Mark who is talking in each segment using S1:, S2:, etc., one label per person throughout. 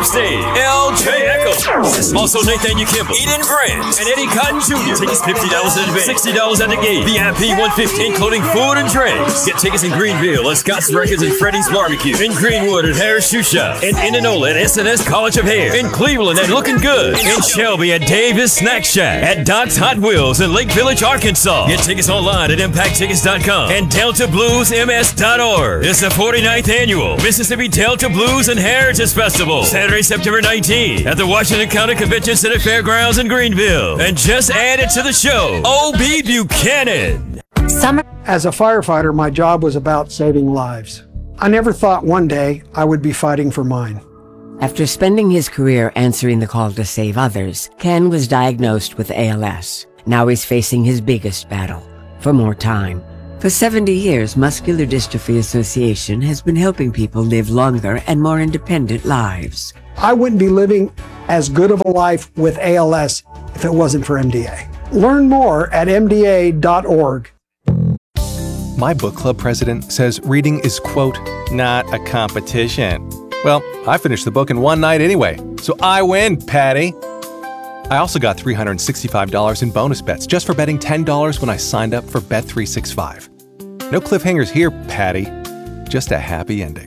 S1: center stage, LJ Echols. Also Nathaniel Kimball, Eden Grant, and Eddie Cotton Jr. Tickets $50 in advance, $60 at the gate. VIP $150, including food and drinks. Get tickets in Greenville at Scott's Records and Freddy's Barbecue. In Greenwood at Harris Shoe Shop. In Indianola at SNS College of Hair. In Cleveland at Looking Good. In Shelby at Davis Snack Shack. At Doc's Hot Wheels in Lake Village, Arkansas. Get tickets online at ImpactTickets.com and DeltaBluesMS.org. It's the 49th annual Mississippi Delta Blues and Heritage Festival. Saturday, September 19th at the Washington County Convention Center Fairgrounds in Greenville. And just added to the show, O.B. Buchanan.
S2: As a firefighter, my job was about saving lives. I never thought one day I would be fighting for mine.
S3: After spending his career answering the call to save others, Ken was diagnosed with ALS. Now he's facing his biggest battle, for more time. For 70 years, Muscular Dystrophy Association has been helping people live longer and more independent lives.
S2: I wouldn't be living as good of a life with ALS if it wasn't for MDA. Learn more at MDA.org.
S4: My book club president says reading is, quote, not a competition. Well, I finished the book in one night anyway, so I win, Patty. I also got $365 in bonus bets just for betting $10 when I signed up for Bet365. No cliffhangers here, Patty. Just a happy ending.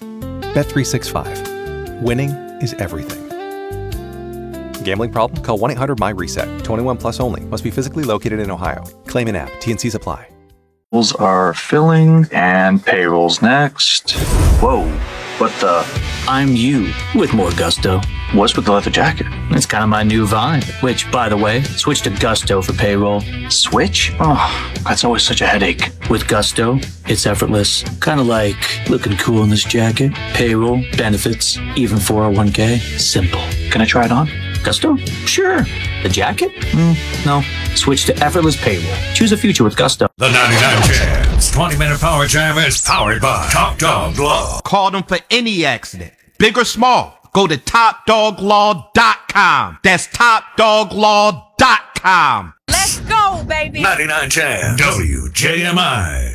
S4: Bet365. Winning is everything. Gambling problem? Call 1-800-MY-RESET. 21 plus only. Must be physically located in Ohio. Claim in app. T&Cs apply.
S5: Are filling and payrolls next. Whoa, what the?
S6: I'm you with more gusto.
S5: What's with the leather jacket?
S6: It's kind of my new vibe, which, by the way, switch to Gusto for payroll.
S5: Switch? Oh, that's always such a headache.
S6: With Gusto, it's effortless. Kind of like looking cool in this jacket. Payroll, benefits, even 401k. Simple.
S5: Can I try it on?
S6: Gusto? Sure. The jacket? No. Switch to effortless payroll. Choose a future with Gusto.
S7: The 99 Jams 20-minute power jam is powered by Top Dog Law.
S8: Call them for any accident, big or small. Go to TopDogLaw.com. That's TopDogLaw.com.
S9: Let's go, baby.
S7: 99 Jams WJMI.